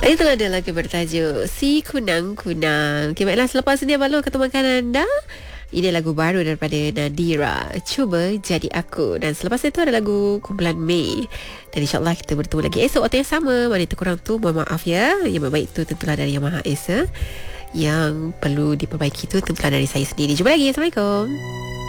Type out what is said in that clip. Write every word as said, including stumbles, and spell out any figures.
Itu adalah lagu bertajuk Si Kunang Kunang. Okay, baiklah, selepas ini Abang Long akan temankan anda. Ini lagu baru daripada Nadira, Cuba Jadi Aku. Dan selepas itu ada lagu kumpulan Mei. Dan insyaAllah kita bertemu lagi esok waktu yang sama. Mana terkurang tu, mohon maaf ya. Yang baik tu tentulah dari Yang Maha Esa. Yang perlu diperbaiki tu tentulah dari saya sendiri. Jumpa lagi. Assalamualaikum.